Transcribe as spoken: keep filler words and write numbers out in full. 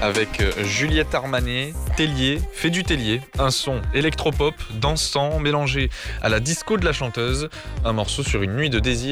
avec euh, Juliette Armanet, Tellier, fait du Tellier, un son électropop, dansant, mélangé à la disco de la chanteuse, un morceau sur une nuit de désir.